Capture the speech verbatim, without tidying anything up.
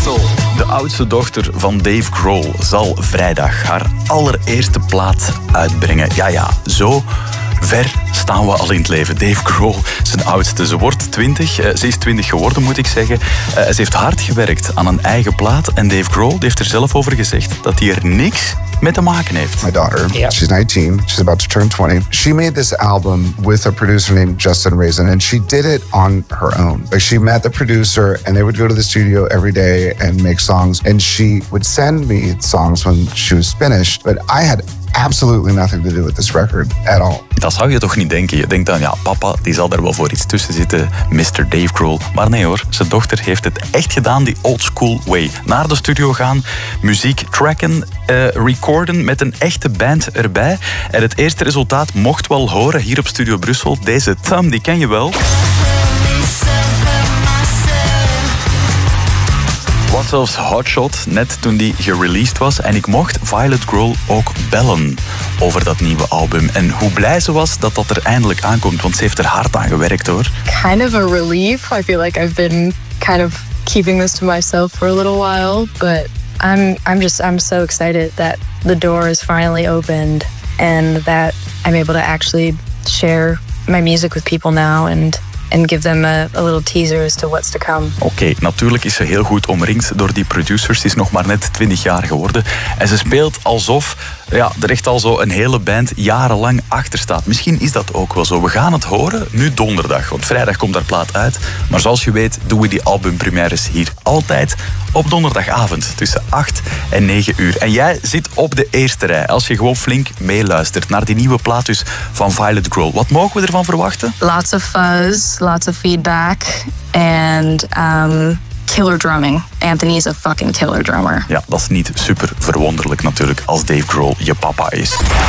Brussel. De oudste dochter van Dave Grohl zal vrijdag haar allereerste plaat uitbrengen. Ja, ja, zo ver staan we al in het leven. Dave Grohl, zijn oudste. Ze wordt twintig. Uh, ze is twintig geworden, moet ik zeggen. Uh, ze heeft hard gewerkt aan een eigen plaat. En Dave Grohl heeft er zelf over gezegd dat hij er niks mee te maken heeft. My daughter, yeah. She's nineteen. She's about to turn twenty. She made this album with a producer named Justin Raisin, and she did it on her own. Like, she met the producer, and they would go to the studio every day and make songs. And she would send me songs when she was finished, but I had absolutely nothing to do with this record at all. Dat zou je toch niet denken? Je denkt dan, ja, papa, die zal daar wel voor iets tussen zitten, mister Dave Grohl. Maar nee hoor, zijn dochter heeft het echt gedaan, die old school way. Naar de studio gaan, muziek tracken, uh, recorden met een echte band erbij. En het eerste resultaat mocht wel horen hier op Studio Brussel. Deze thumb, die ken je wel. Was zelfs Hotshot, net toen die gereleased was. En ik mocht Violet Grohl ook bellen over dat nieuwe album. En hoe blij ze was dat dat er eindelijk aankomt. Want ze heeft er hard aan gewerkt, hoor. Kind of a relief. I feel like I've been kind of keeping this to myself for a little while. But I'm, I'm just, I'm so excited that the door is finally opened. And that I'm able to actually share my music with people now. And... and give them a, a little teaser as to what's to come. Oké, okay, natuurlijk is ze heel goed omringd door die producers. Ze is nog maar net twintig jaar geworden. En ze speelt alsof ja, er echt al zo een hele band jarenlang achter staat. Misschien is dat ook wel zo. We gaan het horen nu donderdag, want vrijdag komt haar plaat uit. Maar zoals je weet doen we die albumpremières hier altijd op donderdagavond tussen acht en negen uur. En jij zit op de eerste rij als je gewoon flink meeluistert naar die nieuwe plaat dus van Violet Grohl. Wat mogen we ervan verwachten? Lots of fuzz, lots of feedback and um, killer drumming. Anthony is a fucking killer drummer. Ja, dat is niet super verwonderlijk natuurlijk als Dave Grohl je papa is.